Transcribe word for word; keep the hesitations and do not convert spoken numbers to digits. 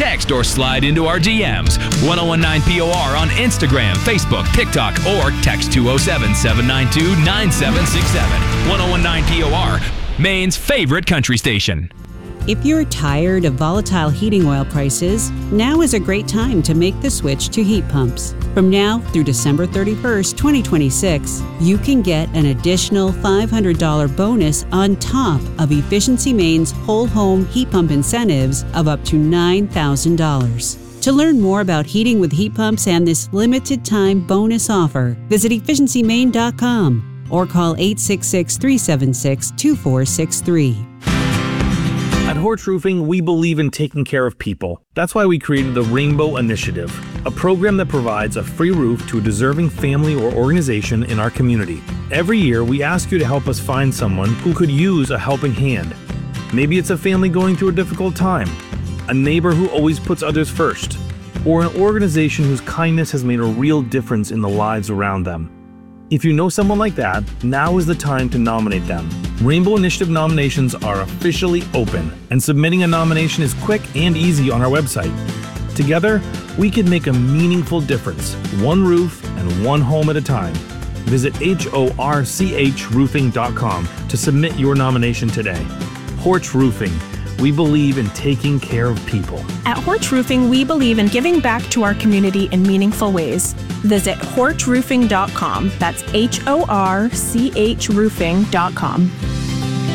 Text or slide into our D Ms. ten nineteen P O R on Instagram, Facebook, TikTok, or text two oh seven, seven nine two, nine seven six seven. ten nineteen P O R, Maine's favorite country station. If you're tired of volatile heating oil prices, now is a great time to make the switch to heat pumps. From now through December thirty-first, twenty twenty-six, you can get an additional five hundred dollars bonus on top of Efficiency Maine's whole home heat pump incentives of up to nine thousand dollars. To learn more about heating with heat pumps and this limited time bonus offer, visit efficiency maine dot com or call eight six six, three seven six, two four six three. At Horch Roofing, we believe in taking care of people. That's why we created the Rainbow Initiative, a program that provides a free roof to a deserving family or organization in our community. Every year, we ask you to help us find someone who could use a helping hand. Maybe it's a family going through a difficult time, a neighbor who always puts others first, or an organization whose kindness has made a real difference in the lives around them. If you know someone like that, now is the time to nominate them. Rainbow Initiative nominations are officially open, and submitting a nomination is quick and easy on our website. Together, we can make a meaningful difference, one roof and one home at a time. Visit horch roofing dot com to submit your nomination today. Horch Roofing. We believe in taking care of people. At Horch Roofing, we believe in giving back to our community in meaningful ways. Visit horch roofing dot com. That's H O R C H roofing dot com.